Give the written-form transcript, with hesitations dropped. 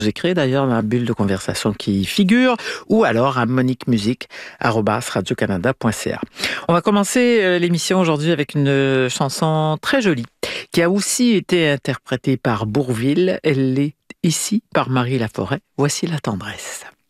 écrire d'ailleurs la bulle de conversation qui figure, ou alors à moniquemusique@radiocanada.ca. On va commencer l'émission aujourd'hui avec une chanson très jolie qui a aussi été interprétée par Bourvil. Elle l'est ici par Marie Laforêt. Voici La tendresse.